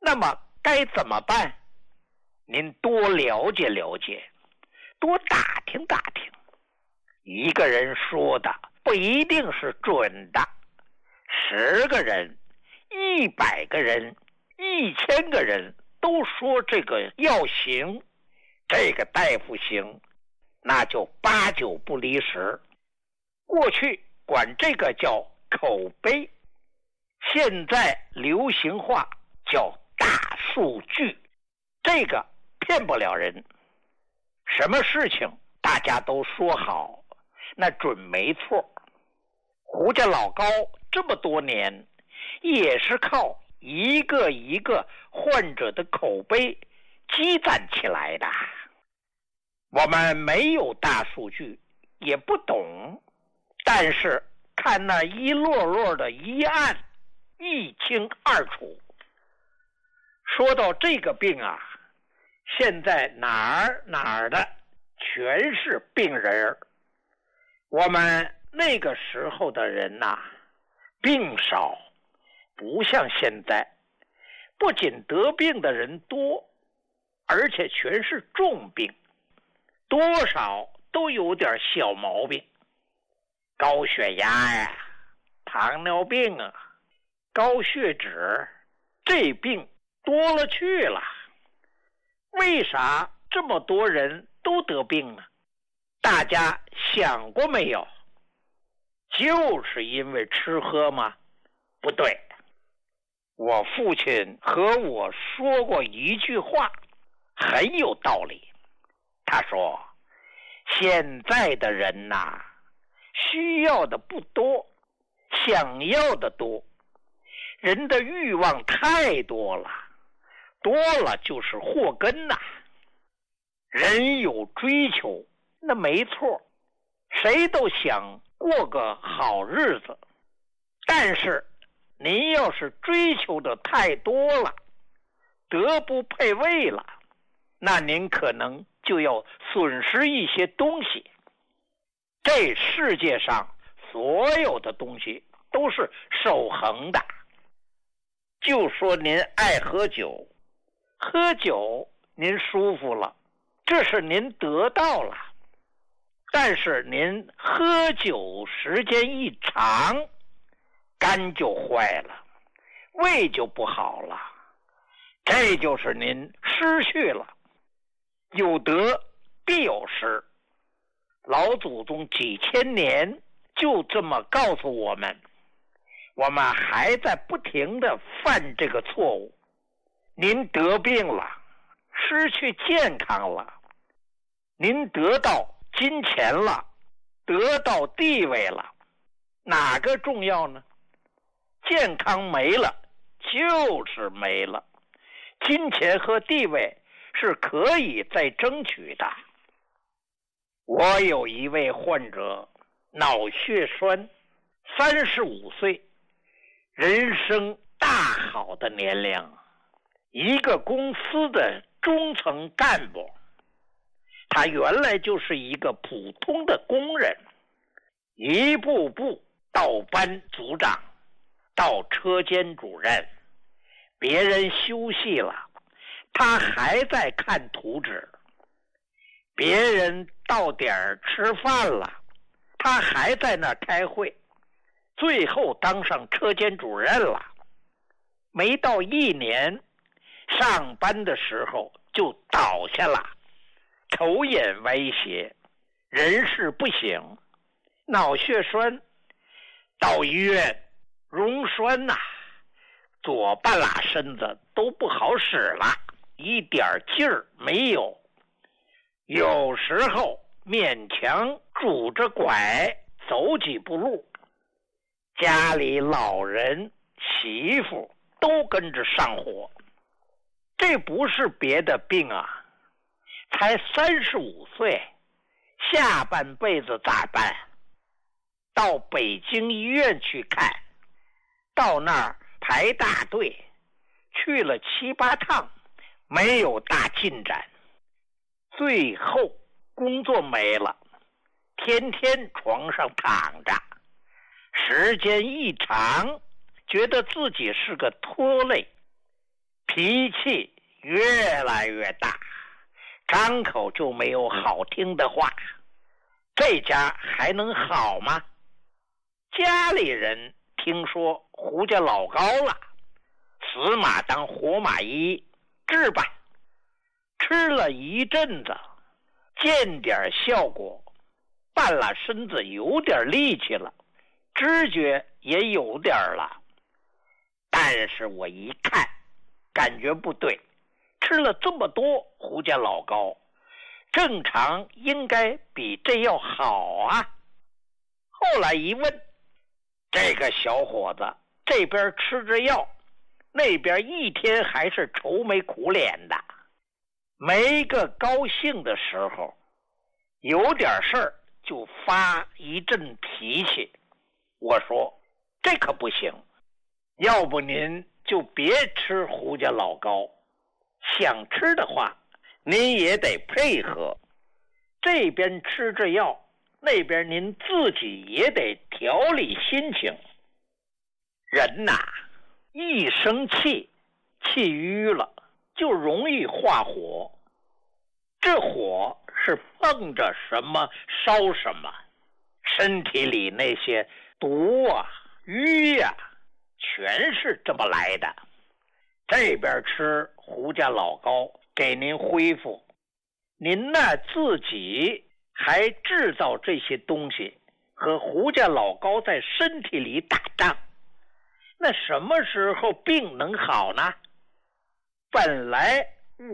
那么该怎么办？您多了解了解，多打听打听。一个人说的不一定是准的，10个人、100个人、1000个人都说这个药行，这个大夫行，那就8九不离10。过去管这个叫口碑，现在流行话叫大数据，这个骗不了人。什么事情大家都说好，那准没错。胡家老高这么多年也是靠一个一个患者的口碑积攒起来的。我们没有大数据，也不懂，但是看那一摞摞的医案，一清二楚。说到这个病啊，现在哪儿的全是病人。我们那个时候的人呐，病少，不像现在，不仅得病的人多，而且全是重病，多少都有点小毛病，高血压呀，糖尿病啊，高血脂，这病多了去了。为啥这么多人都得病呢？大家想过没有？就是因为吃喝吗？不对。我父亲和我说过一句话，很有道理。他说，现在的人呐，需要的不多，想要的多。人的欲望太多了，多了就是祸根呐。人有追求，那没错，谁都想过个好日子。但是您要是追求的太多了，德不配位了，那您可能就要损失一些东西。这世界上所有的东西都是守恒的。就说您爱喝酒，喝酒您舒服了，这是您得到了。但是您喝酒时间一长，肝就坏了，胃就不好了，这就是您失去了。有得必有失，老祖宗几千年就这么告诉我们，我们还在不停地犯这个错误。您得病了，失去健康了，您得到金钱了，得到地位了，哪个重要呢？健康没了就是没了，金钱和地位是可以再争取的。我有一位患者，脑血栓，35岁，人生大好的年龄，一个公司的中层干部。他原来就是一个普通的工人，一步步到班组长，到车间主任，别人休息了，他还在看图纸，别人到点儿吃饭了，他还在那儿开会，最后当上车间主任了。没到1年，上班的时候就倒下了，头眼歪斜，人事不省，脑血栓，到医院溶栓呐，左半拉身子都不好使了，一点劲儿没有，有时候勉强拄着拐走几步路，家里老人媳妇都跟着上火。这不是别的病啊，才35岁，下半辈子咋办？到北京医院去看，到那儿排大队，去了7、8趟，没有大进展，最后工作没了，天天床上躺着，时间一长，觉得自己是个拖累， 脾气越来越大，张口就没有好听的话。这家还能好吗？家里人听说胡家老高了，死马当活马医，治吧。吃了一阵子，见点效果，半拉身子有点力气了，知觉也有点了。但是我一看，感觉不对，吃了这么多胡家老高，正常应该比这药好啊。后来一问，这个小伙子这边吃着药，那边一天还是愁眉苦脸的，没个高兴的时候，有点事儿就发一阵脾气。我说这可不行，要不您就别吃胡家老高，想吃的话您也得配合，这边吃着药，那边您自己也得调理心情。人呐，一生气，气郁了就容易化火，这火是碰着什么烧什么，身体里那些毒啊瘀呀全是这么来的。这边吃胡家老高给您恢复，您呢自己还制造这些东西和胡家老高在身体里打仗，那什么时候病能好呢？本来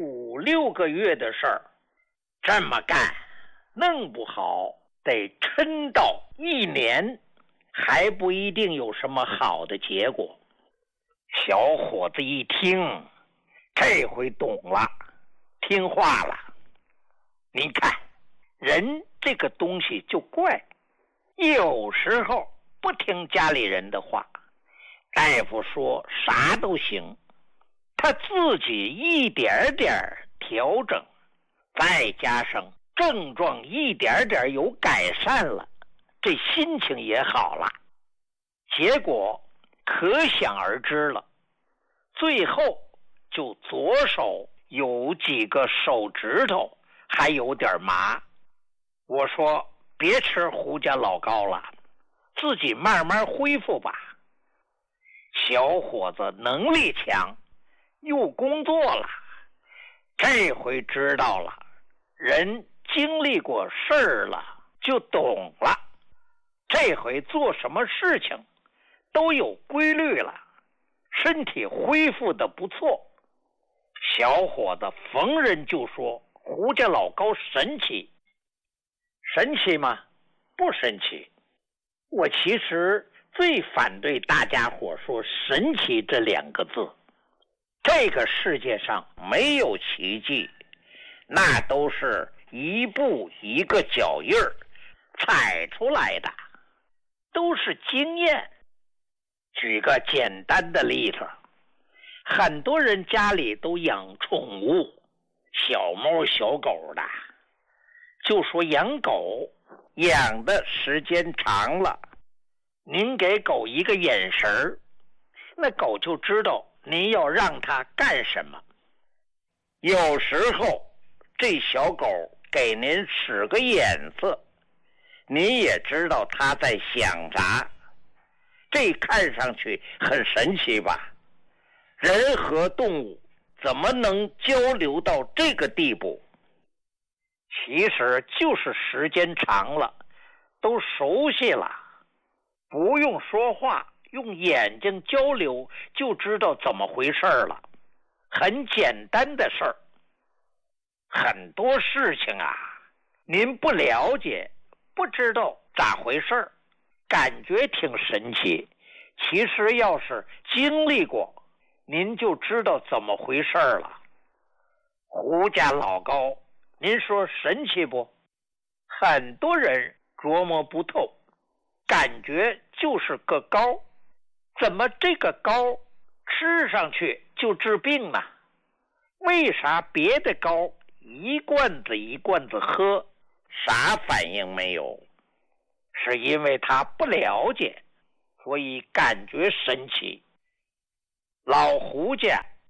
5、6个月的事儿，这么干弄不好得撑到1年，还不一定有什么好的结果。小伙子一听，这回懂了，听话了。您看，人这个东西就怪，有时候不听家里人的话，大夫说啥都行，他自己一点点调整，再加上症状一点点有改善了，这心情也好了，结果可想而知了。最后就左手有几个手指头还有点麻。我说别吃胡家老高了，自己慢慢恢复吧。小伙子能力强，又工作了，这回知道了，人经历过事儿了就懂了，这回做什么事情都有规律了，身体恢复的不错。小伙子逢人就说胡家老高神奇。神奇吗？不神奇。我其实最反对大家伙说神奇这2个字。这个世界上没有奇迹，那都是一步一个脚印儿踩出来的，都是经验。举个简单的例子，很多人家里都养宠物，小猫小狗的，就说养狗养的时间长了，您给狗一个眼神，那狗就知道您要让它干什么。有时候这小狗给您使个眼色，您也知道它在想啥。这看上去很神奇吧？人和动物怎么能交流到这个地步？其实就是时间长了，都熟悉了，不用说话，用眼睛交流就知道怎么回事了，很简单的事儿。很多事情啊，您不了解，不知道咋回事，感觉挺神奇，其实要是经历过，您就知道怎么回事了。胡家老高，您说神奇不？很多人琢磨不透，感觉就是个膏，怎么这个膏吃上去就治病呢？为啥别的膏一罐子一罐子喝，啥反应没有？是因为他不了解，所以感觉神奇。老胡家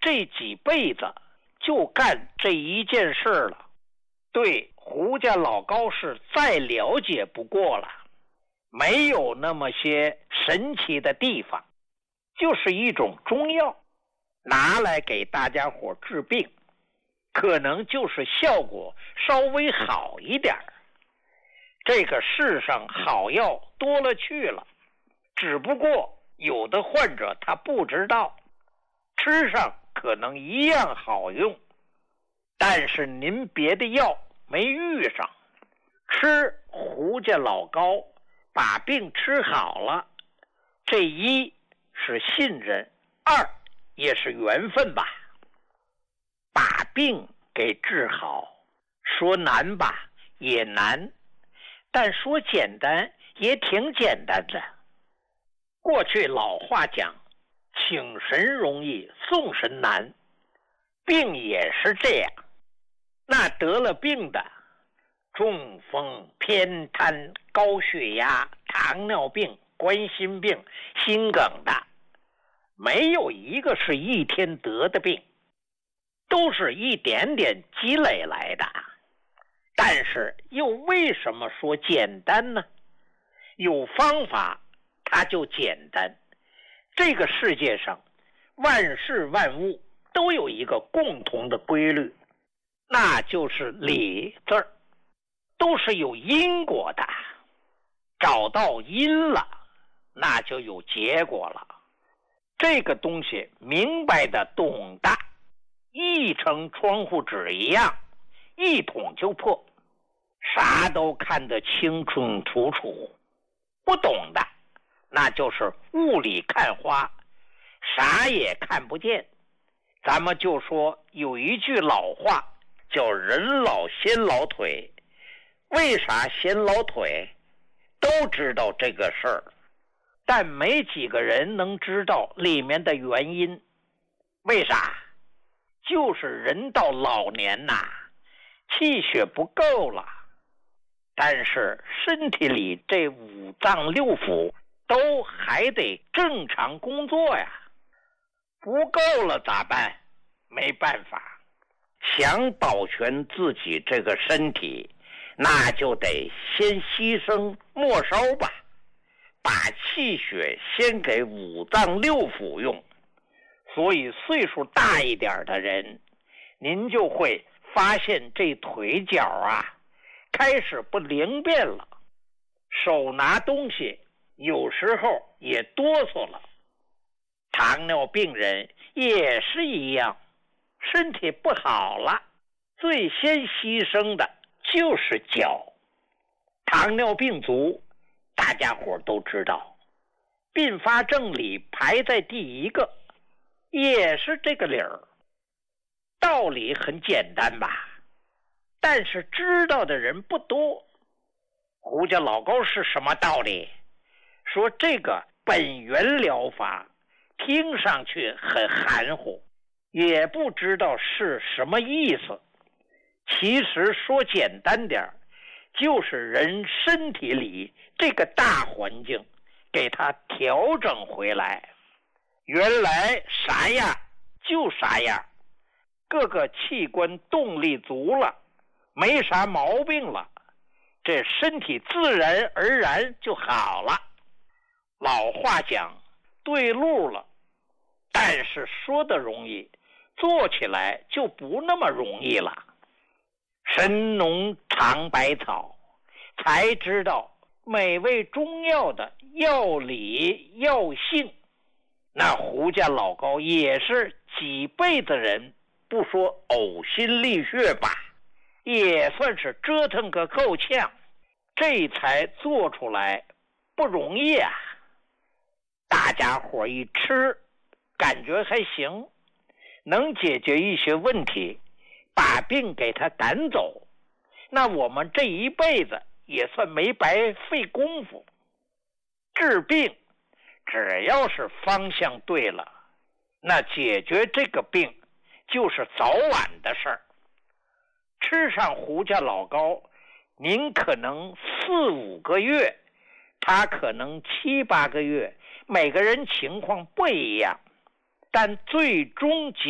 这几辈子就干这一件事了，对胡家老高是再了解不过了，没有那么些神奇的地方，就是一种中药，拿来给大家伙治病，可能就是效果稍微好一点。这个世上好药多了去了，只不过有的患者他不知道，吃上可能一样好用，但是您别的药没遇上，吃胡家老高把病吃好了，这一是信任，二也是缘分吧。把病给治好，说难吧也难，但说简单也挺简单的。过去老话讲，请神容易送神难，病也是这样。那得了病的，中风、偏瘫、高血压、糖尿病、冠心病、心梗的，没有一个是一天得的病，都是一点点积累来的。但是又为什么说简单呢？有方法它就简单。这个世界上万事万物都有一个共同的规律，那就是理字儿，都是有因果的。找到因了，那就有结果了。这个东西明白的懂的，一层窗户纸一样，一捅就破，啥都看得清清楚楚。不懂的，那就是雾里看花，啥也看不见。咱们就说有一句老话叫人老先老腿，为啥先老腿？都知道这个事儿，但没几个人能知道里面的原因。为啥？就是人到老年呐，气血不够了，但是身体里这五脏六腑都还得正常工作呀，不够了咋办？没办法，想保全自己这个身体，那就得先牺牲末梢吧，把气血先给五脏六腑用。所以岁数大一点的人，您就会发现这腿脚啊开始不灵便了，手拿东西有时候也哆嗦了。糖尿病人也是一样，身体不好了，最先牺牲的就是脚。糖尿病足大家伙都知道，并发症里排在第一个，也是这个理儿。道理很简单吧，但是知道的人不多。胡家老高是什么道理？说这个本源疗法听上去很含糊，也不知道是什么意思。其实说简单点，就是人身体里这个大环境给它调整回来，原来啥样就啥样，各个器官动力足了，没啥毛病了，这身体自然而然就好了。老话讲对路了，但是说的容易，做起来就不那么容易了。神农尝百草，才知道每味中药的药理药性。那胡家老高也是几辈子人，不说呕心沥血吧，也算是折腾个够呛，这才做出来，不容易啊。大家伙一吃，感觉还行，能解决一些问题，把病给他赶走，那我们这一辈子也算没白费功夫。治病只要是方向对了，那解决这个病就是早晚的事儿。吃上胡家老高，您可能4、5个月，他可能7、8个月，每个人情况不一样，但最终